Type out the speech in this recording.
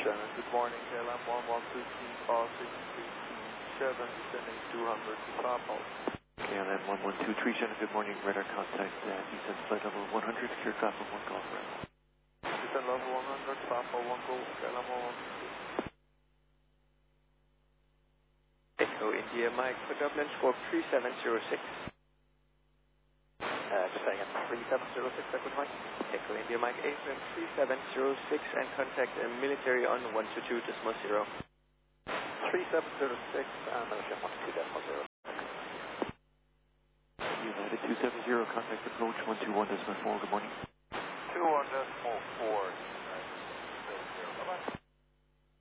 Shannon, good morning. KLM 1115, call 637, descending 200 to Papa. KLM 1123, Shannon, good morning. Radar contact descent flight level 100, secure traffic 1 golf round. Descent level 100, Papa 1 golf, KLM 1123. Echo India Mike for Dublin, squawk 3706. Just saying, 3706, good Mike. Echo India Mike AFM 3706 and contact military on 122.0. 3706 and military on 122.0. United 270, contact approach 121.4, good morning.